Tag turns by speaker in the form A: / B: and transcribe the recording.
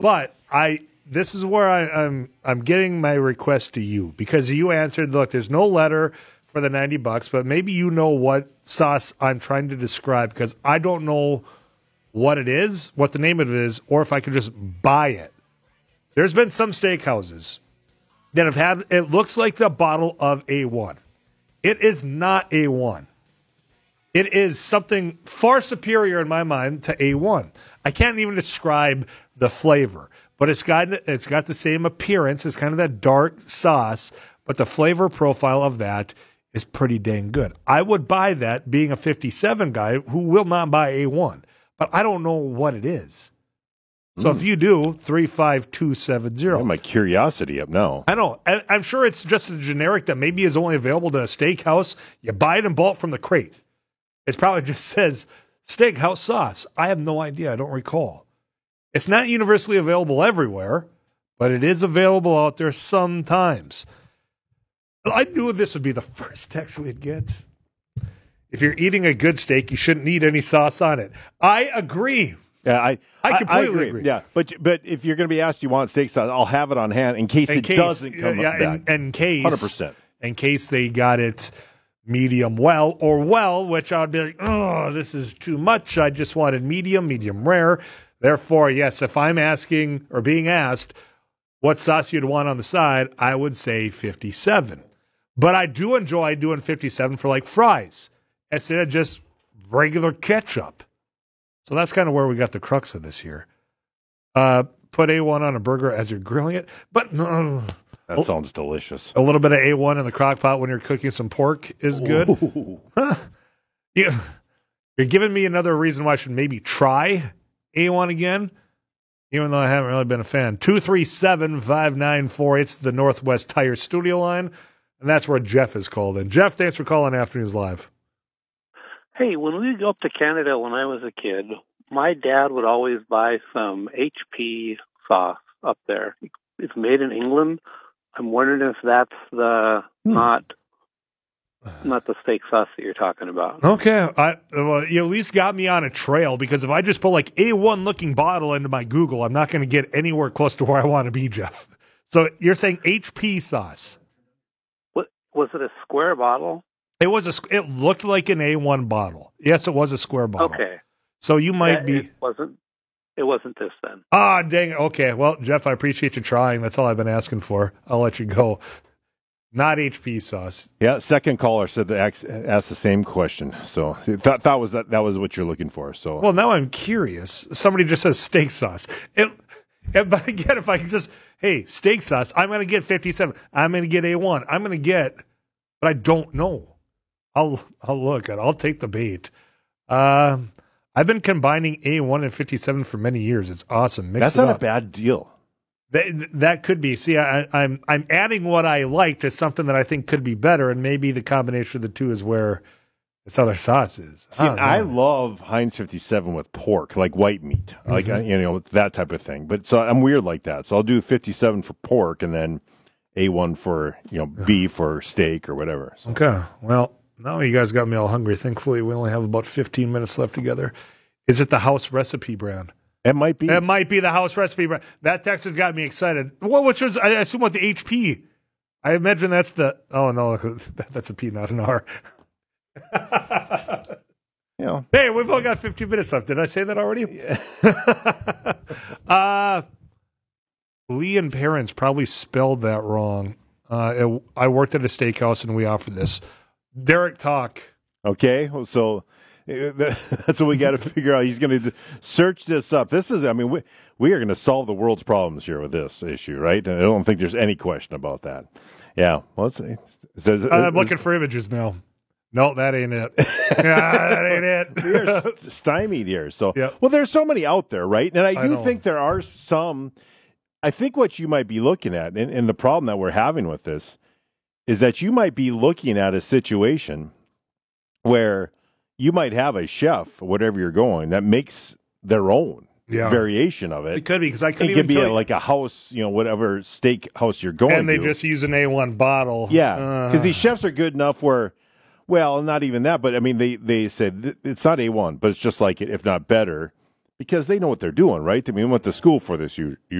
A: But this is where I'm getting my request to you, because you answered, look, there's no letter for the $90, but maybe you know what sauce I'm trying to describe, because I don't know what it is, what the name of it is, or if I could just buy it. There's been some steakhouses that have had, it looks like the bottle of A1. It is not A1. It is something far superior in my mind to A1. I can't even describe the flavor, but it's got the same appearance. It's kind of that dark sauce, but the flavor profile of that is pretty dang good. I would buy that, being a 57 guy who will not buy A1, but I don't know what it is. So if you do, 35270.
B: My curiosity up now.
A: I know. I'm sure it's just a generic that maybe is only available to a steakhouse. You buy it in bulk from the crate. It probably just says steakhouse sauce. I have no idea. I don't recall. It's not universally available everywhere, but it is available out there sometimes. I knew this would be the first text we'd get. If you're eating a good steak, you shouldn't need any sauce on it. I agree.
B: Yeah,
A: I completely agree.
B: Yeah, but if you're going to be asked, you want steak sauce, I'll have it on hand in case it doesn't come back.
A: In case,
B: 100%.
A: In case they got it medium well, or well, which I'd be like, oh, this is too much. I just wanted medium rare. Therefore, yes, if I'm asking or being asked what sauce you'd want on the side, I would say 57. But I do enjoy doing 57 for like fries instead of just regular ketchup. So that's kind of where we got the crux of this here. Put A1 on a burger as you're grilling it, but no.
B: That sounds delicious.
A: A little bit of A1 in the crock pot when you're cooking some pork is good. Huh. Yeah. You're giving me another reason why I should maybe try A1 again, even though I haven't really been a fan. 237-594. It's the Northwest Tire Studio line, and that's where Jeff is called in. Jeff, thanks for calling Afternoons Live. Hey,
C: when we go up to Canada when I was a kid, my dad would always buy some HP sauce up there. It's made in England. I'm wondering if that's the not the steak sauce that you're talking about.
A: Okay. Well, you at least got me on a trail, because if I just put like A1 looking bottle into my Google, I'm not going to get anywhere close to where I want to be, Jeff. So you're saying HP sauce.
C: What, was it a square bottle?
A: It looked like an A1 bottle. Yes, it was a square bottle.
C: Okay.
A: So you might be.
C: It wasn't this then.
A: Ah, dang it. Okay. Well, Jeff, I appreciate you trying. That's all I've been asking for. I'll let you go. Not HP sauce.
B: Yeah, second caller said asked the same question. So that was what you're looking for. So
A: well, now I'm curious. Somebody just says steak sauce. But again, if I just steak sauce, I'm going to get 57. I'm going to get A1. I'm going to get, but I don't know. I'll look at it. I'll take the bait. I've been combining A1 and 57 for many years. It's awesome.
B: That's not a bad deal.
A: That could be. See, I'm adding what I like to something that I think could be better, and maybe the combination of the two is where this other sauce is.
B: See, I love Heinz 57 with pork, like white meat, like that type of thing. But so I'm weird like that. So I'll do 57 for pork, and then A1 for beef or steak or whatever. So.
A: Okay. Well, now you guys got me all hungry. Thankfully, we only have about 15 minutes left together. Is it the House Recipe brand?
B: It might be.
A: It might be the House Recipe brand. That text has got me excited. Well, which was, I assume, what the HP. I imagine that's the. Oh no, that's a P, not an R. Hey, we've only got 15 minutes left. Did I say that already? Yeah. Lee and Parents probably spelled that wrong. I worked at a steakhouse and we offered this. Derek, talk.
B: Okay, so that's what we got to figure out. He's going to search this up. We are going to solve the world's problems here with this issue, right? I don't think there's any question about that. Yeah, well, let's see.
A: I'm looking for images now. No, that ain't it. That ain't it.
B: We're stymied here. So,
A: yep.
B: Well, there's so many out there, right? And I do think there are some. I think what you might be looking at, and the problem that we're having with this, is that you might be looking at a situation where you might have a chef, whatever you're going, that makes their own variation of it.
A: It could be, because I couldn't
B: even tell you. Like a house, whatever steak house you're going to.
A: And they just use an A1 bottle.
B: Yeah, because these chefs are good enough where, well, not even that, but I mean, they said it's not A1, but it's just like it, if not better, because they know what they're doing, right? I mean, we went to school for this